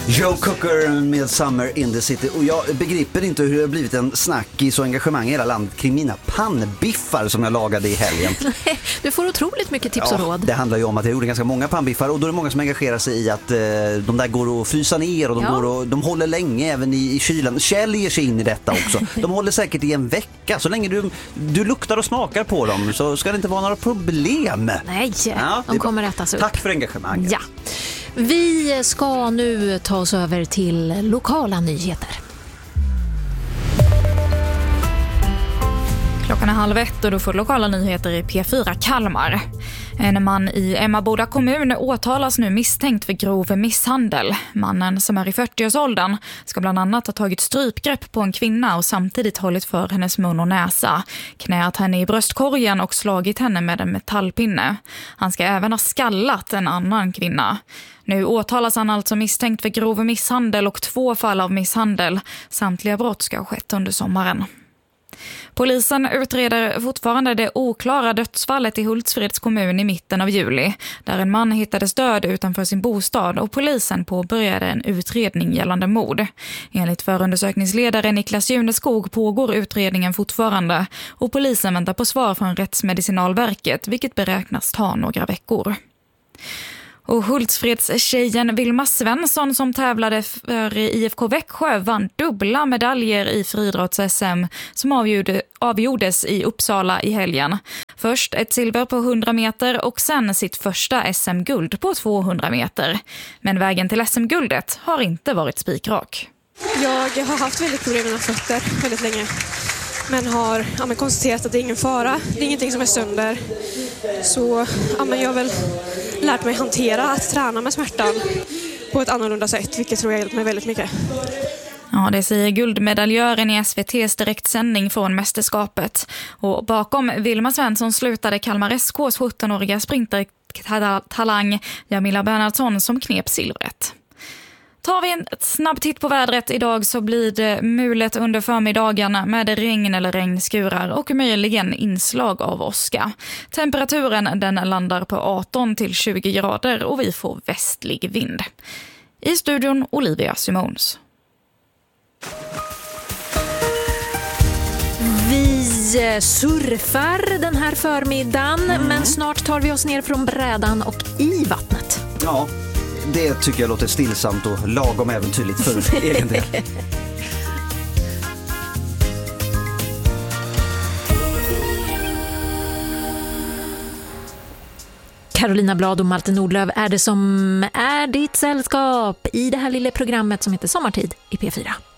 Joe Cocker med Summer in the City. Och jag begriper inte hur det har blivit en snackis och engagemang i hela landet kring mina pannbiffar som jag lagade i helgen. Du får otroligt mycket tips och råd. Det handlar ju om att jag gjorde ganska många pannbiffar och då är det många som engagerar sig i att de där går att frysa ner och de håller länge även i kylan. Kjell ger sig in i detta också. De håller säkert i en vecka. Så länge du luktar och smakar på dem så ska det inte vara några problem. Nej, de kommer ätas upp. Tack för engagemanget. Ja. Vi ska nu ta oss över till lokala nyheter. Klockan är 12:30 och du får lokala nyheter i P4 Kalmar. En man i Emmaboda kommun åtalas nu misstänkt för grov misshandel. Mannen, som är i 40-årsåldern, ska bland annat ha tagit strypgrepp på en kvinna och samtidigt hållit för hennes mun och näsa, knäat henne i bröstkorgen och slagit henne med en metallpinne. Han ska även ha skallat en annan kvinna. Nu åtalas han alltså misstänkt för grov misshandel och 2 fall av misshandel. Samtliga brott ska ha skett under sommaren. Polisen utreder fortfarande det oklara dödsfallet i Hultsfreds kommun i mitten av juli, där en man hittades död utanför sin bostad och polisen påbörjade en utredning gällande mord. Enligt förundersökningsledare Niklas Juneskog pågår utredningen fortfarande och polisen väntar på svar från Rättsmedicinalverket, vilket beräknas ta några veckor. Och Hultsfreds tjejen Vilma Svensson som tävlade för IFK Växjö vann dubbla medaljer i friidrotts-SM som avgjordes i Uppsala i helgen. Först ett silver på 100 meter och sen sitt första SM-guld på 200 meter. Men vägen till SM-guldet har inte varit spikrak. Jag har haft väldigt problem med mina fötter väldigt länge. Men har konstaterat att det är ingen fara. Det är ingenting som är sönder. Så jag har väl lärt mig hantera att träna med smärtan på ett annorlunda sätt. Vilket tror jag hjälpt mig väldigt mycket. Ja, det säger guldmedaljören i SVT:s direktsändning från mästerskapet. Och bakom Vilma Svensson slutade Kalmar SK:s 17-åriga sprintertalang Jamila Bernhardsson som knep silvret. Tar vi en snabb titt på vädret idag så blir det mulet under förmiddagarna med regn eller regnskurar och möjligen inslag av åska. Temperaturen den landar på 18 till 20 grader och vi får västlig vind. I studion Olivia Simons. Vi surfar den här förmiddagen men snart tar vi oss ner från brädan och i vattnet. Ja. Det tycker jag låter stillsamt och lagom äventyrligt för egen del. Carolina Blad och Malte Nordlöf är det som är ditt sällskap i det här lilla programmet som heter Sommartid i P4.